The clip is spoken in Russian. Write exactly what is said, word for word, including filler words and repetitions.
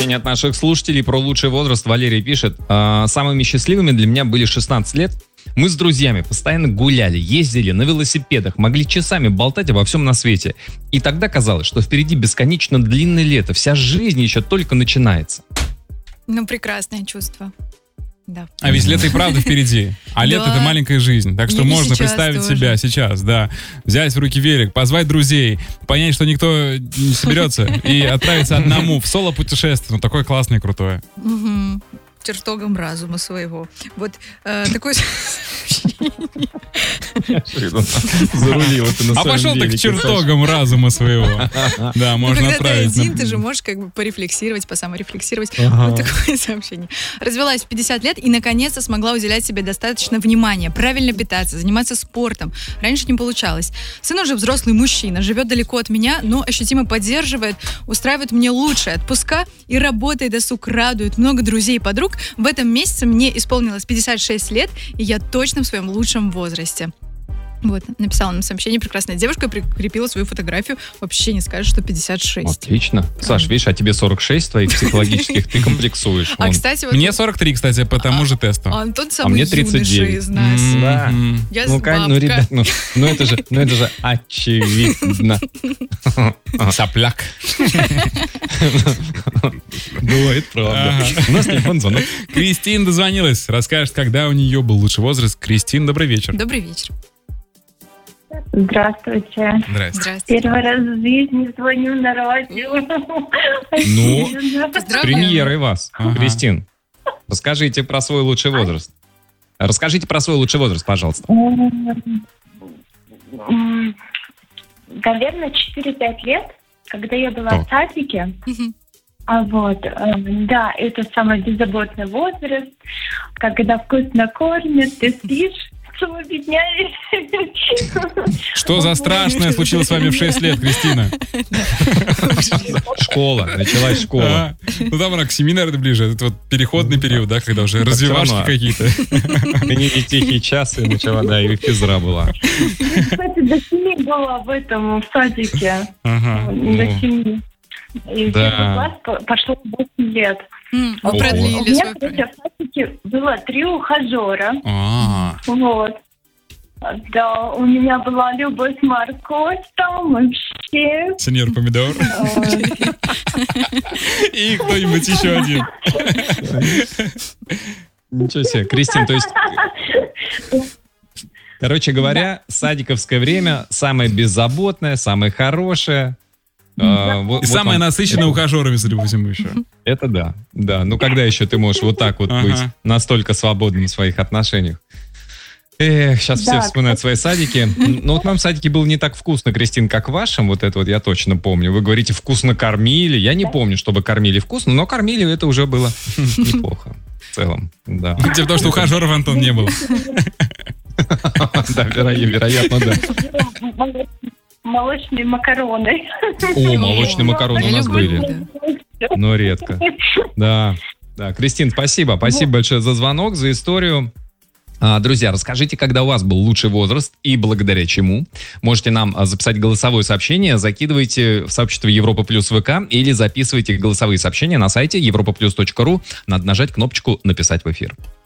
Сообщение от наших слушателей про лучший возраст. Валерий пишет: «А, самыми счастливыми для меня были шестнадцать лет. Мы с друзьями постоянно гуляли, ездили на велосипедах, могли часами болтать обо всем на свете. И тогда казалось, что впереди бесконечно длинное лето, вся жизнь еще только начинается». Ну, прекрасное чувство. Да. А ведь лето и правда впереди. А лето Да. — это маленькая жизнь. Так что И можно сейчас представить тоже. себя сейчас, да. Взять в руки велик, позвать друзей, понять, что никто не соберется, и отправиться одному в соло-путешествие. Ну, такое классное и крутое. Мгм. Чертогом разума своего. Вот э, такой... Зарулила ты на А своем пошел ты к велике, чертогам разума своего. Да, Ну, можно когда ты отправить. один, на- ты же можешь как бы порефлексировать, посаморефлексировать. Ага. Вот такое сообщение. Развелась в пятьдесят лет и наконец-то смогла уделять себе достаточно внимания, правильно питаться, заниматься спортом. Раньше не получалось. Сын уже взрослый мужчина, живет далеко от меня, но ощутимо поддерживает, устраивает мне лучшие отпуска и работа и досуг радует. Много друзей и подруг. В этом месяце мне исполнилось пятьдесят шесть лет, и я точно в своем лучшем возрасте. Вот, написала нам сообщение прекрасная девушка, прикрепила свою фотографию. Вообще не скажешь, что пятьдесят шесть. Отлично. Саш, видишь, а тебе сорок шесть твоих психологических, ты комплексуешь. А, Вон. кстати, вот Мне сорок три, кстати, по тому же тесту. Антон самый мне тридцать юноша девять. из нас. Да. М-м. Я Ну, с Кань, ну, бабка. ребят, ну, ну это же, ну это же очевидно. Сопляк. Бывает, правда. Ага. У нас телефон звонок. Кристина дозвонилась. Расскажет, когда у нее был лучший возраст. Кристин, добрый вечер. Добрый вечер. Здравствуйте. Здрасте. Здравствуйте. Первый раз в жизни звоню на радио. Ну, С Поздравляю. премьерой вас, Ага. Кристин. Расскажите про свой лучший возраст. Расскажите про свой лучший возраст, пожалуйста. М, Наверное, четыре-пять лет, когда я была О. в садике. Мгм. А вот, э, да, это самый беззаботный возраст, когда вкусно кормят, ты спишь, целую бедняешь. Что за страшное случилось с вами в шесть лет, Кристина? Школа, началась школа. А, ну там она к семи, наверное, ближе. Это вот переходный период, да, когда уже Ну, так развивашки всё равно. какие-то. Ты не тихие часы начала, да, и физра была. Кстати, до семи была в этом, в садике. Ага. До Ну. семи. И в Да. первый класс по- пошло восемь лет. М, Вы Ого. У продлили меня, свой кстати, проект. в садике было три ухажера. А, Вот. Да, у меня была любовь морковь там вообще. сеньор помидор. И кто-нибудь еще один. Ничего себе. Кристин, то есть, короче говоря, садиковское время самое беззаботное, самое хорошее. А, вот- И вот самое вам- насыщенное ухажерами, судя по всему, еще. Это да, да. Ну, когда еще ты можешь вот так вот Ага. быть настолько свободным в своих отношениях? Эх, сейчас все Да, вспоминают свои садики. Ну, вот нам в садике было не так вкусно, Кристин, как в вашем. Вот это вот я точно помню. Вы говорите, вкусно кормили. Я не помню, чтобы кормили вкусно, но кормили, это уже было неплохо. В целом, да. Типа потому, что ухажеров, Антон, не было. Да, веро- вероятно, да. Молочные макароны. О, молочные макароны у Я нас люблю, были. да. Но редко. Да, да. Кристин, спасибо. Спасибо большое за звонок, за историю. А, Друзья, расскажите, когда у вас был лучший возраст и благодаря чему. Можете нам а, записать голосовое сообщение, закидывайте в сообщество Европа Плюс ВК или записывайте голосовые сообщения на сайте европа плюс точка ру. Надо нажать кнопочку «Написать в эфир».